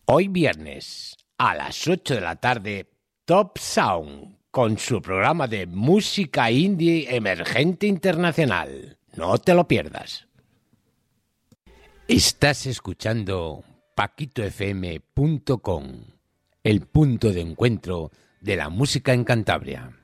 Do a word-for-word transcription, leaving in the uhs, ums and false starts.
Hoy viernes, a las ocho de la tarde, Top Sound, con su programa de música indie emergente internacional. No te lo pierdas. Estás escuchando paquito f m punto com, el punto de encuentro de la música en Cantabria.